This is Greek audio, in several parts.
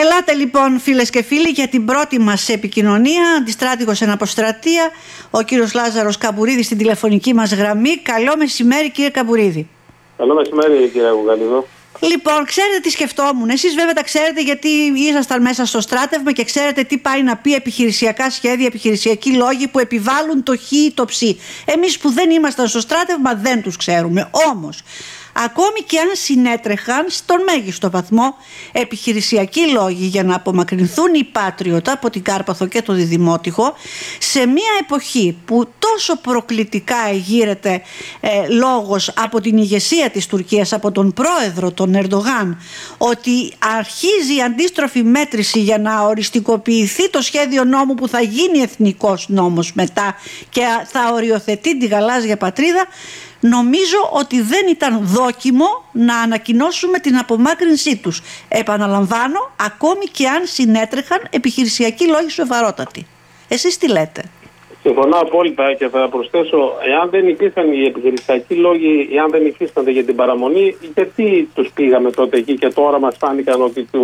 Ελάτε λοιπόν φίλες και φίλοι για την πρώτη μας επικοινωνία. Αντιστράτηγος εν αποστρατεία, ο κύριος Λάζαρος Καμπουρίδης στην τηλεφωνική μας γραμμή. Καλό μεσημέρι κύριε Καμπουρίδη. Καλό μεσημέρι κύριε Γουγαλίδο. Λοιπόν, ξέρετε τι σκεφτόμουν. Εσείς βέβαια τα ξέρετε γιατί ήσασταν μέσα στο στράτευμα και ξέρετε τι πάει να πει επιχειρησιακά σχέδια, επιχειρησιακοί λόγοι που επιβάλλουν το χ ή το ψ. Εμείς που δεν ήμασταν στο στράτευμα δεν τους ξέρουμε. Όμως, ακόμη και αν συνέτρεχαν στον μέγιστο βαθμό επιχειρησιακοί λόγοι για να απομακρυνθούν οι Πάτριωτα από την Κάρπαθο και το Διδημότυχο, σε μια εποχή που τόσο προκλητικά εγείρεται λόγος από την ηγεσία της Τουρκίας, από τον πρόεδρο τον Ερντογάν, ότι αρχίζει η αντίστροφη μέτρηση για να οριστικοποιηθεί το σχέδιο νόμου που θα γίνει εθνικός νόμος μετά και θα οριοθετεί τη γαλάζια πατρίδα, νομίζω ότι δεν ήταν δόκιμο να ανακοινώσουμε την απομάκρυνσή τους. Επαναλαμβάνω, ακόμη και αν συνέτρεχαν επιχειρησιακοί λόγοι σοβαρότατοι. Εσείς τι λέτε? Συμφωνώ απόλυτα και θα προσθέσω, εάν δεν υπήρχαν οι επιχειρησιακοί λόγοι, εάν δεν υφίστανται για την παραμονή, γιατί τους πήγαμε τότε εκεί και τώρα μας φάνηκαν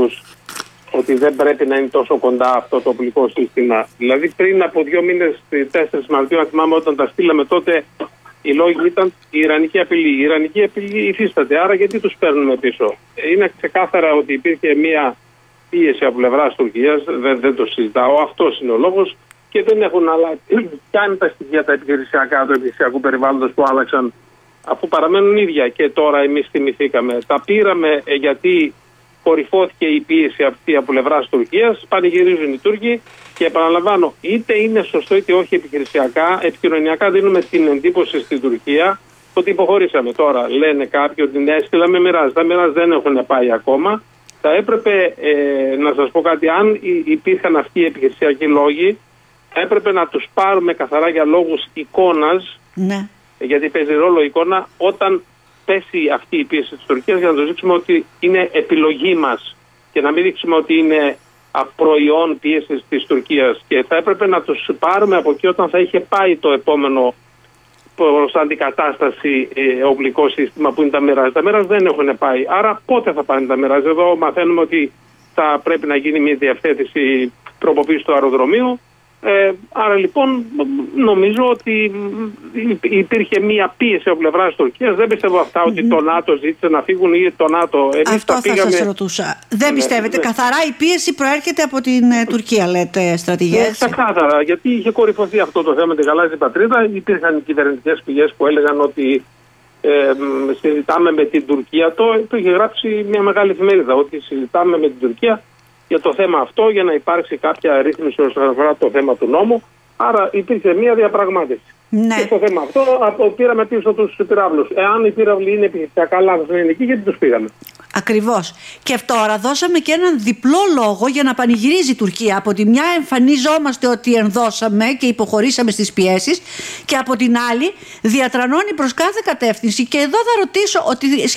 ότι δεν πρέπει να είναι τόσο κοντά αυτό το οπλικό σύστημα. Δηλαδή πριν από 2 μήνες, 4 Μαρτίου, αν θυμάμαι, όταν τα στείλαμε τότε, οι λόγοι ήταν η Ιρανική απειλή. Η Ιρανική απειλή υφίσταται, άρα γιατί τους παίρνουμε πίσω? Είναι ξεκάθαρα ότι υπήρχε μια πίεση από πλευράς Τουρκίας, δεν το συζητάω, αυτός είναι ο λόγος, και δεν έχουν αλλάξει καν τα στοιχεία τα επιχειρησιακά του επιχειρησιακού περιβάλλοντος που άλλαξαν, αφού παραμένουν ίδια και τώρα εμείς θυμηθήκαμε. Τα πήραμε γιατί κορυφώθηκε η πίεση αυτή από πλευράς Τουρκίας, πανηγυρίζουν οι Τούρκοι. Και επαναλαμβάνω, είτε είναι σωστό είτε όχι επιχειρησιακά, επικοινωνιακά δίνουμε την εντύπωση στην Τουρκία ότι υποχωρήσαμε. Τώρα λένε κάποιοι ότι ναι, στείλαμε μοιράζ. Τα μοιράζ δεν έχουν πάει ακόμα. Θα έπρεπε να σας πω κάτι, αν υπήρχαν αυτοί οι επιχειρησιακοί λόγοι, θα έπρεπε να τους πάρουμε καθαρά για λόγους εικόνας, ναι. Γιατί παίζει ρόλο η εικόνα όταν πέσει αυτή η πίεση της Τουρκίας, για να τους δείξουμε ότι είναι επιλογή μας και να μην δείξουμε ότι είναι προϊόν πίεσης της Τουρκίας, και θα έπρεπε να τους πάρουμε από εκεί όταν θα είχε πάει το επόμενο προς αντικατάσταση οπλικό σύστημα που είναι τα μοιράζ. Τα μοιράζ δεν έχουν πάει, άρα πότε θα πάνε τα μοιράζ? Εδώ μαθαίνουμε ότι θα πρέπει να γίνει μια διευθέτηση, τροποποίηση του αεροδρομίου. Άρα λοιπόν νομίζω ότι υπήρχε μία πίεση από πλευράς Τουρκίας. Δεν πιστεύω αυτά ότι το ΝΑΤΟ ζήτησε να φύγουν ή το ΝΑΤΟ. Αυτό θα σας ρωτούσα. Δεν πιστεύετε? Καθαρά η πίεση προέρχεται από την Τουρκία, λέτε, στρατηγέ? Ξεκάθαρα, γιατί είχε κορυφωθεί αυτό το θέμα με τη γαλάζια πατρίδα. Υπήρχαν κυβερνητικές πηγές που έλεγαν ότι συζητάμε με την Τουρκία. Το είχε γράψει μια μεγάλη εφημερίδα, ότι συζητάμε με την Τουρκία για το θέμα αυτό, για να υπάρξει κάποια ρύθμιση όσον αφορά το θέμα του νόμου. Άρα υπήρχε μια διαπραγμάτευση. Ναι. Και στο θέμα αυτό πήραμε πίσω τους πυράβλους. Εάν οι πύραυλοι είναι επιχειρησιακά λάθος, δεν είναι εκεί, γιατί τους πήγαμε? Ακριβώς. Και τώρα δώσαμε και έναν διπλό λόγο για να πανηγυρίζει η Τουρκία. Από τη μια εμφανίζομαστε ότι ενδώσαμε και υποχωρήσαμε στις πιέσεις, και από την άλλη διατρανώνει προς κάθε κατεύθυνση. Και εδώ θα ρωτήσω ότι